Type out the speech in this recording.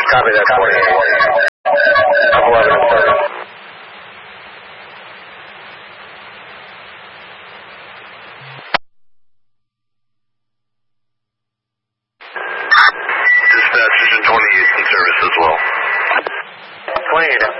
Copy that, 28. I'm 11 and 30. Dispatch, Vision 28 in service as well. 28.